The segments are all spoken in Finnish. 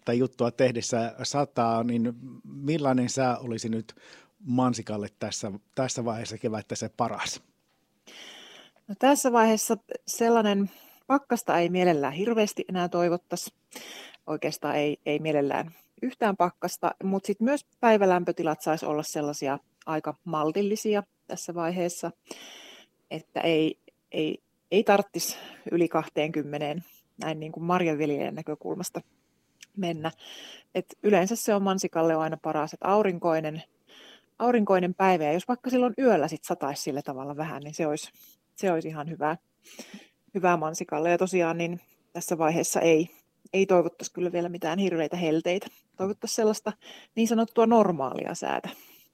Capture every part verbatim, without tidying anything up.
tätä juttua tehdessä sataa, niin millainen sää olisi nyt mansikalle tässä, tässä vaiheessa kevättä se paras? No, tässä vaiheessa sellainen pakkasta ei mielellään hirveästi enää toivottaisi. Oikeastaan ei, ei mielellään yhtään pakkasta, mutta sitten myös päivälämpötilat saisi olla sellaisia aika maltillisia tässä vaiheessa, että ei, ei, ei tarvitsisi yli kaksikymmentä näin niin kuin marjanviljelijän näkökulmasta mennä. Et yleensä se on mansikalle aina paras, että aurinkoinen, aurinkoinen päivä, ja jos vaikka silloin yöllä sit sataisi sillä tavalla vähän, niin se olisi, se olisi ihan hyvää, hyvää mansikalle. Ja tosiaan niin tässä vaiheessa ei, ei toivottaisi kyllä vielä mitään hirveitä helteitä. Toivottaisiin sellaista niin sanottua normaalia säätä.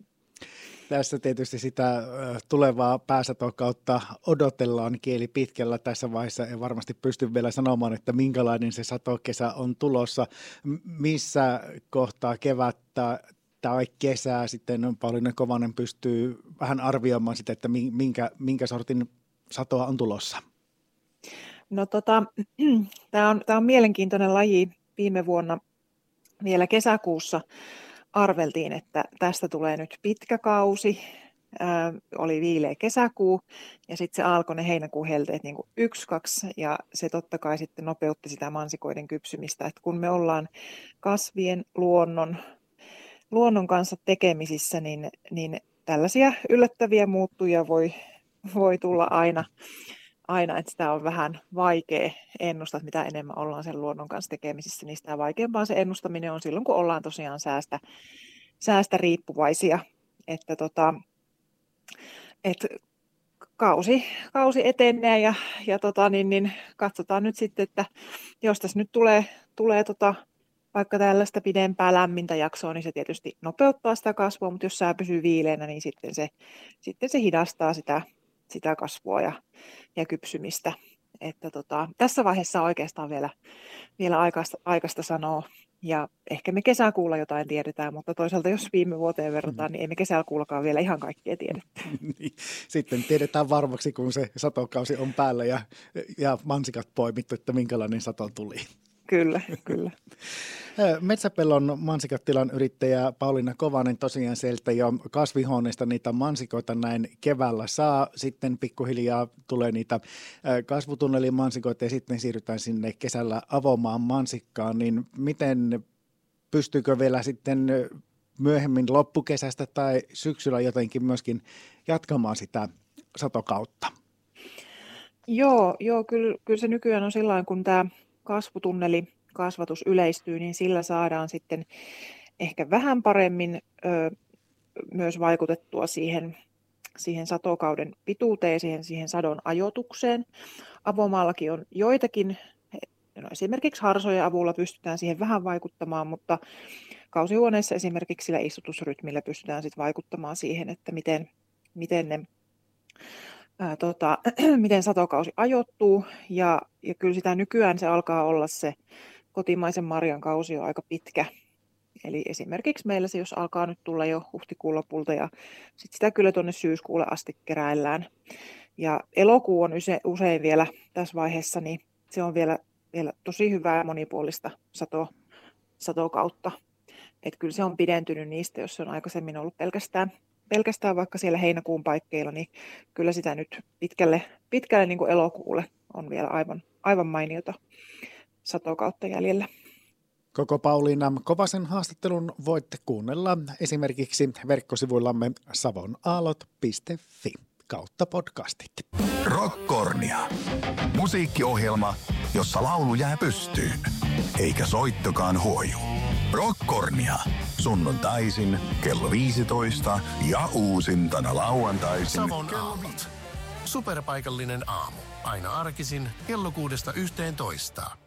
Tässä tietysti sitä tulevaa pääsatokautta odotellaan kieli pitkällä. Tässä vaiheessa en varmasti pysty vielä sanomaan, että minkälainen se satokesä on tulossa. Missä kohtaa kevättä tai kesää sitten Pauliina Kovanen pystyy vähän arvioimaan sitä, että minkä, minkä sortin satoa on tulossa? No tota, tämä on, tää on mielenkiintoinen laji. Viime vuonna vielä kesäkuussa arveltiin, että tästä tulee nyt pitkä kausi, Ää, oli viileä kesäkuu ja sitten se alkoi ne heinäkuun helteet niin kuin yksi, kaksi ja se totta kai sitten nopeutti sitä mansikoiden kypsymistä, että kun me ollaan kasvien, luonnon, luonnon kanssa tekemisissä, niin, niin tällaisia yllättäviä muuttujia voi, voi tulla aina, aina, että sitä on vähän vaikea ennustaa, että mitä enemmän ollaan sen luonnon kanssa tekemisissä, niin sitä vaikeampaa se ennustaminen on silloin, kun ollaan tosiaan säästä, säästä riippuvaisia, että tota, et kausi, kausi etenee ja, ja tota, niin, niin katsotaan nyt sitten, että jos tässä nyt tulee, tulee tota, vaikka tällaista pidempää lämmintä jaksoa, niin se tietysti nopeuttaa sitä kasvua, mutta jos sää pysyy viileänä, niin sitten se, sitten se hidastaa sitä, sitä kasvua ja, ja kypsymistä. Että tota, tässä vaiheessa on oikeastaan vielä, vielä aikaista, aikaista sanoa. Ja ehkä me kesäkuulla jotain tiedetään, mutta toisaalta jos viime vuoteen verrataan, niin ei me kesäkuullakaan vielä ihan kaikkea tiedetty. Sitten tiedetään varmaksi, kun se satokausi on päällä ja, ja mansikat poimittu, että minkälainen sato tuli. Kyllä, kyllä. Metsäpellon mansikatilan yrittäjä Pauliina Kovanen tosiaan sieltä jo kasvihuoneesta niitä mansikoita näin keväällä saa. Sitten pikkuhiljaa tulee niitä kasvutunnelin mansikoita ja sitten siirrytään sinne kesällä avomaan mansikkaan. Niin miten pystyykö vielä sitten myöhemmin loppukesästä tai syksyllä jotenkin myöskin jatkamaan sitä satokautta? Joo, joo kyllä, kyllä se nykyään on sillain, kun tämä kasvutunneli kasvatus yleistyy, niin sillä saadaan sitten ehkä vähän paremmin ö, myös vaikutettua siihen, siihen satokauden pituuteen ja siihen, siihen sadon ajoitukseen. Avomaallakin on joitakin, no esimerkiksi harsojen avulla pystytään siihen vähän vaikuttamaan, mutta kausihuoneissa esimerkiksi sillä istutusrytmillä pystytään sitten vaikuttamaan siihen, että miten, miten ne Ää, tota, miten satokausi ajoittuu ja, ja kyllä sitä nykyään se alkaa olla se kotimaisen marjan kausi jo aika pitkä. Eli esimerkiksi meillä se, jos alkaa nyt tulla jo huhtikuun lopulta ja sit sitä kyllä tuonne syyskuulle asti keräillään. Ja elokuu on use, usein vielä tässä vaiheessa, niin se on vielä, vielä tosi hyvää ja monipuolista sato, satokautta. Että kyllä se on pidentynyt niistä, jos se on aikaisemmin ollut pelkästään pelkästään vaikka siellä heinäkuun paikkeilla, niin kyllä sitä nyt pitkälle, pitkälle niin kuin elokuulle on vielä aivan, aivan mainiota satokautta jäljellä. Koko Pauliina Kovasen haastattelun voitte kuunnella esimerkiksi verkkosivuillamme savonaallot piste fi kautta podcastit. Rockkornia. Musiikkiohjelma, jossa laulu jää pystyyn, eikä soittokaan huoju. Rockkornia. Sunnuntaisin kello viisitoista ja uusintana lauantaisin Savon aamut. Superpaikallinen aamu. Aina arkisin kello kuudesta yhteentoista.